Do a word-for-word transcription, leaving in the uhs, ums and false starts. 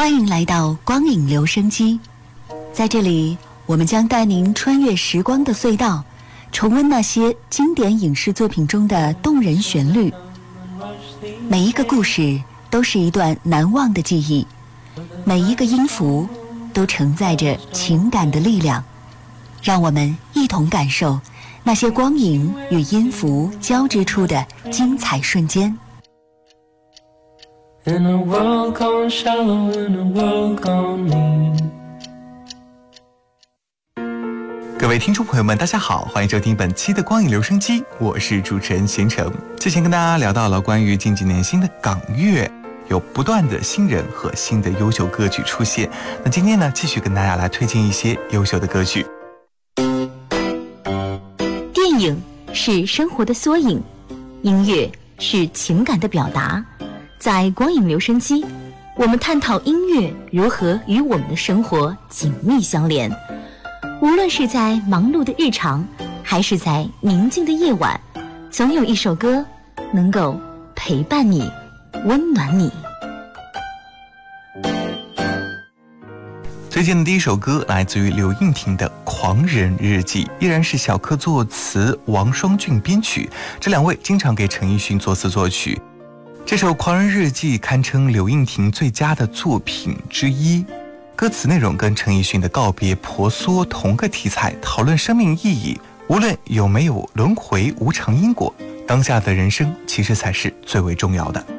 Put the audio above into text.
欢迎来到光影留声机，在这里我们将带您穿越时光的隧道，重温那些经典影视作品中的动人旋律。每一个故事都是一段难忘的记忆，每一个音符都承载着情感的力量。让我们一同感受那些光影与音符交织出的精彩瞬间。 In a world gone shallow, in a world gone mean。 各位听众朋友们大家好，欢迎收听本期的光影留声机，我是主持人贤成。之前跟大家聊到了关于近几年新的港乐，有不断的新人和新的优秀歌曲出现。那今天呢，继续跟大家来推荐一些优秀的歌曲。 电影是生活的缩影，音乐是情感的表达。在光影留声机，我们探讨音乐如何与我们的生活紧密相连。无论是在忙碌的日常，还是在宁静的夜晚，总有一首歌能够陪伴你，温暖你。 推荐的第一首歌来自于刘映婷的《狂人日记》，依然是小柯作词，王双俊编曲，这两位经常给陈奕迅作词作曲。这首《狂人日记》堪称刘映婷最佳的作品之一，歌词内容跟陈奕迅的告别婆娑同个题材，讨论生命意义。无论有没有轮回无常因果，当下的人生其实才是最为重要的。